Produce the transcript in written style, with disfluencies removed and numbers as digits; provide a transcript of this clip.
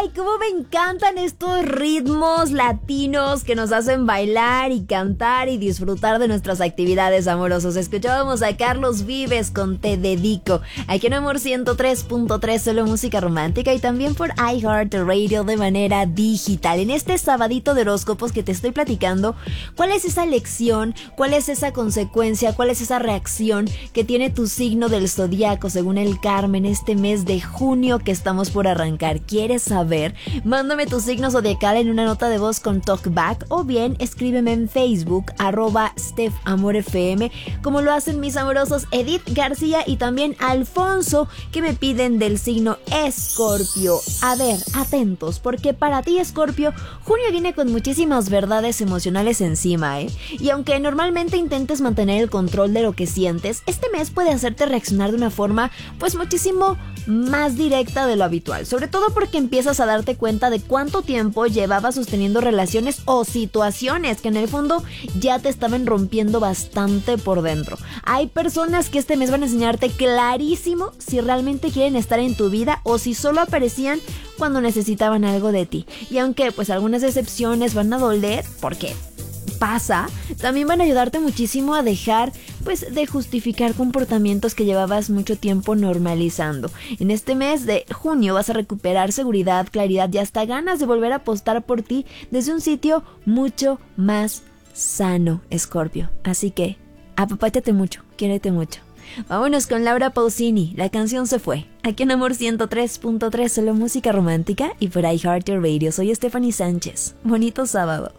¡Ay, cómo me encantan estos ritmos latinos que nos hacen bailar y cantar y disfrutar de nuestras actividades amorosas! Escuchábamos a Carlos Vives con Te Dedico, aquí en Amor 103.3, solo música romántica, y también por iHeartRadio de manera digital. En este sabadito de horóscopos que te estoy platicando, ¿cuál es esa lección? ¿Cuál es esa consecuencia? ¿Cuál es esa reacción que tiene tu signo del zodiaco según el Carmen este mes de junio que estamos por arrancar? ¿Quieres saber? Mándame tu signo zodiacal en una nota de voz con talkback, o bien escríbeme en Facebook @StephAmorFM, como lo hacen mis amorosos Edith García y también Alfonso, que me piden del signo Escorpio. A ver, atentos, porque para ti, Escorpio, junio viene con muchísimas verdades emocionales encima, y aunque normalmente intentes mantener el control de lo que sientes, este mes puede hacerte reaccionar de una forma pues muchísimo más directa de lo habitual, sobre todo porque empiezas a darte cuenta de cuánto tiempo llevabas sosteniendo relaciones o situaciones que en el fondo ya te estaban rompiendo bastante por dentro. Hay personas que este mes van a enseñarte clarísimo si realmente quieren estar en tu vida o si solo aparecían cuando necesitaban algo de ti. Y aunque pues algunas decepciones van a doler, porque pasa, también van a ayudarte muchísimo a dejar pues de justificar comportamientos que llevabas mucho tiempo normalizando. En este mes de junio vas a recuperar seguridad, claridad y hasta ganas de volver a apostar por ti desde un sitio mucho más sano, Escorpio. Así que apapáchate mucho, quiérete mucho. Vámonos con Laura Pausini, La canción se fue, aquí en Amor 103.3, solo música romántica, y por iHeartRadio. Soy Stephanie Sánchez. Bonito sábado.